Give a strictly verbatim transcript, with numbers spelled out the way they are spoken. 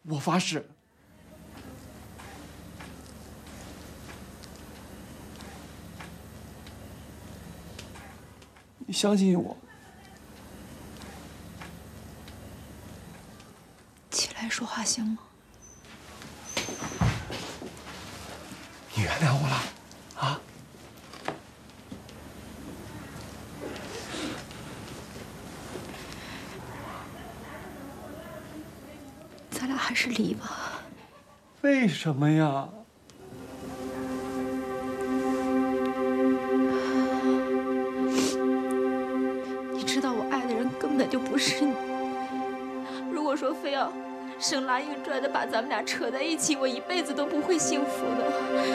我发誓。你相信我。 起来说话行吗？ 你原谅我了，啊？ 咱俩还是离吧。 为什么呀？ 你知道我爱的人根本就不是你。如果说非要生拉硬拽的把咱们俩扯在一起，我一辈子都不会幸福的。